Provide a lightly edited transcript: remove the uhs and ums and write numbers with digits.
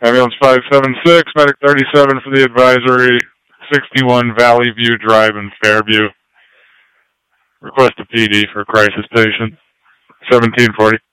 Ambulance 576, Medic 37 for the advisory, 61 Valley View Drive in Fairview. Request a PD for crisis patient, 1740.